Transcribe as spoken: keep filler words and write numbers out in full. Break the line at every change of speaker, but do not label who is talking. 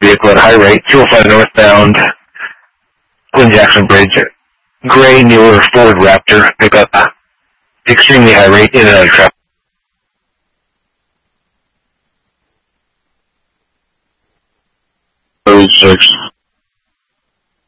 vehicle at high rate, fuel five northbound, Glen Jackson Bridge, gray newer Ford Raptor pickup, extremely high rate, in and out of traffic. Six.